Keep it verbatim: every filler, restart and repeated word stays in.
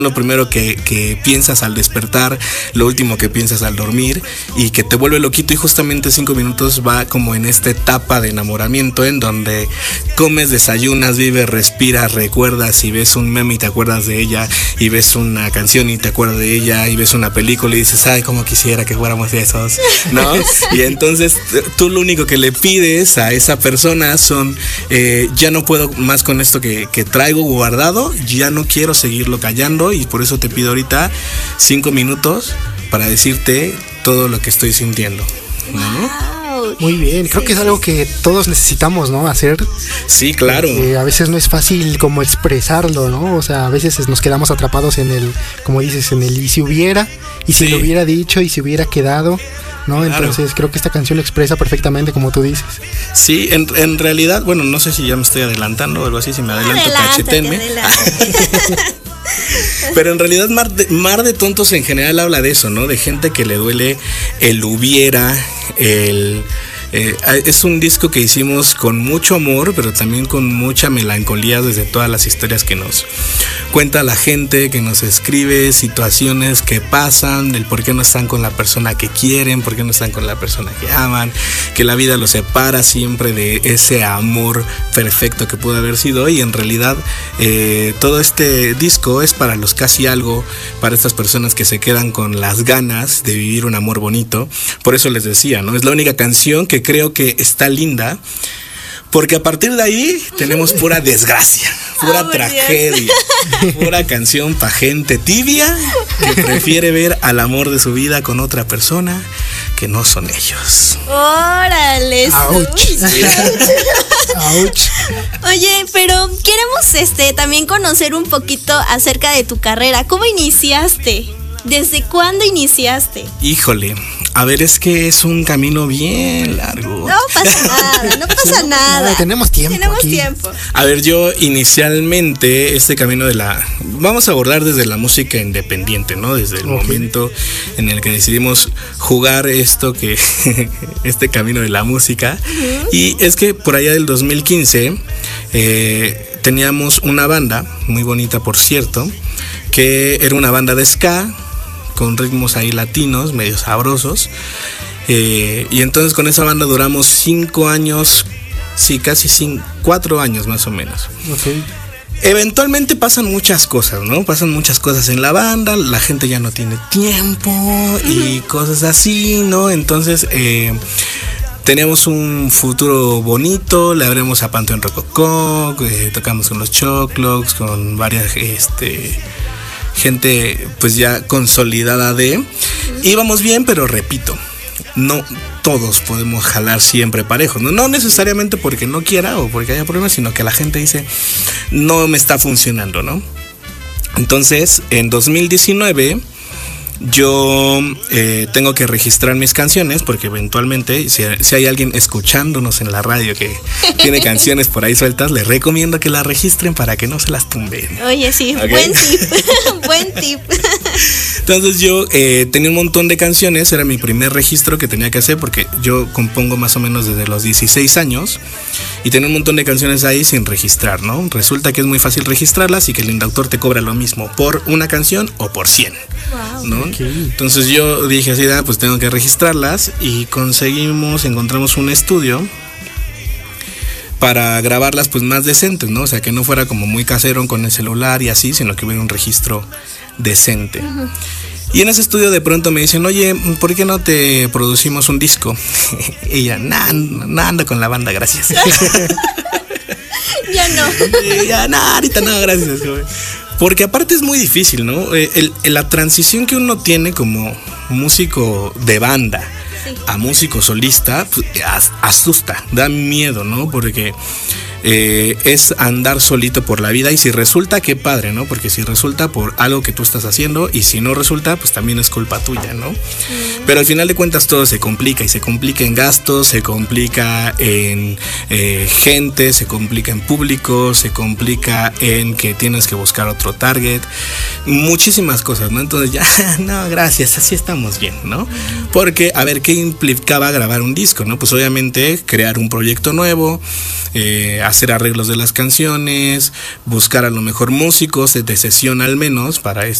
lo primero que, que piensas al despertar, lo último que piensas al dormir y que te vuelve loquito, y justamente cinco minutos va como en esta etapa de enamoramiento en donde comes, desayunas, vives, respiras, recuerdas, y ves un meme y te acuerdas de ella, y ves una canción y te acuerdas de ella, y ves una película y dices, ay, cómo quisiera que fuéramos de esos, ¿no? Y entonces tú lo único que le pides a esa persona son, eh, ya no puedo más con esto que, que traigo guardado, ya no quiero seguirlo callando, y por eso te pido ahorita cinco minutos para decirte todo lo que estoy sintiendo, ¿no? Wow. Muy bien, creo sí, que es algo que todos necesitamos, ¿no? Hacer. Sí, claro. Eh, a veces no es fácil como expresarlo, ¿no? O sea, a veces nos quedamos atrapados en el, como dices, en el y si hubiera, y si sí. lo hubiera dicho, y si hubiera quedado, ¿no? Claro. Entonces creo que esta canción lo expresa perfectamente, como tú dices. Sí, en, en realidad, bueno, no sé si ya me estoy adelantando o algo así, si me adelanto, cachetenme. Pero en realidad Mar de, Mar de Tontos en general habla de eso, ¿no? De gente que le duele el hubiera, el... Eh, es un disco que hicimos con mucho amor, pero también con mucha melancolía desde todas las historias que nos cuenta la gente, que nos escribe, situaciones que pasan, del por qué no están con la persona que quieren, por qué no están con la persona que aman, que la vida los separa siempre de ese amor perfecto que pudo haber sido, y en realidad eh, todo este disco es para los casi algo, para estas personas que se quedan con las ganas de vivir un amor bonito. Por eso les decía, ¿no? Es la única canción que creo que está linda, porque a partir de ahí tenemos pura desgracia, pura oh, tragedia, pura canción pa' gente tibia que prefiere ver al amor de su vida con otra persona que no son ellos. ¡Órale! ¡Auch! ¡Auch! Oye, pero queremos este también conocer un poquito acerca de tu carrera. ¿Cómo iniciaste? ¿Desde cuándo iniciaste? Híjole, a ver, es que es un camino bien largo. No pasa nada, no pasa nada. nada. Tenemos tiempo. Tenemos aquí. tiempo. A ver, yo inicialmente este camino de la... Vamos a abordar desde la música independiente, ¿no? Desde el okay. momento en el que decidimos jugar esto que... este camino de la música. Uh-huh. Y es que por allá del dos mil quince eh, teníamos una banda, muy bonita por cierto, que era una banda de ska, con ritmos ahí latinos, medio sabrosos. Eh, y entonces con esa banda duramos cinco años, sí, casi cinco, cuatro años más o menos. Okay. Eventualmente pasan muchas cosas, ¿no? Pasan muchas cosas en la banda, la gente ya no tiene tiempo y cosas así, ¿no? Entonces, eh, teníamos un futuro bonito, le abrimos a Panteón Rococó, eh, tocamos con los Choclocs, con varias, este... gente pues ya consolidada de, íbamos bien, pero repito, no todos podemos jalar siempre parejos, no, no necesariamente porque no quiera o porque haya problemas, sino que la gente dice no me está funcionando, ¿no? Entonces en dos mil diecinueve yo eh, tengo que registrar mis canciones, porque eventualmente si, si hay alguien escuchándonos en la radio que tiene canciones por ahí sueltas, les recomiendo que las registren para que no se las tumben. Oye, sí, ¿okay? Buen tip, buen tip. Entonces yo eh, tenía un montón de canciones, era mi primer registro que tenía que hacer, porque yo compongo más o menos desde los dieciséis años y tenía un montón de canciones ahí sin registrar, ¿no? Resulta que es muy fácil registrarlas y que el Indautor te cobra lo mismo por una canción o por cien, wow, ¿no? Okay. Entonces yo dije así, ah, pues tengo que registrarlas, y conseguimos, encontramos un estudio para grabarlas pues más decentes, ¿no? O sea, que no fuera como muy casero con el celular y así, sino que hubiera un registro decente. Uh-huh. Y en ese estudio de pronto me dicen, oye, ¿por qué no te producimos un disco? Y ya, nah, nah, ando con la banda, gracias. Ya no. Y ya, nah, ahorita no, gracias, joven. Porque aparte es muy difícil, ¿no? El, el, la transición que uno tiene como músico de banda, sí, a músico solista, pues, asusta, da miedo, ¿no? Porque eh, es andar solito por la vida, y si resulta, qué padre, ¿no? Porque si resulta por algo que tú estás haciendo, y si no resulta, pues también es culpa tuya, ¿no? Mm. Pero al final de cuentas todo se complica, y se complica en gastos, se complica en eh, gente, se complica en público, se complica en que tienes que buscar otro target, muchísimas cosas, ¿no? Entonces ya, no, gracias, así estamos bien, ¿no? Porque, a ver, ¿qué ¿qué implicaba grabar un disco, no? Pues obviamente crear un proyecto nuevo, eh, hacer arreglos de las canciones, buscar a lo mejor músicos de sesión al menos para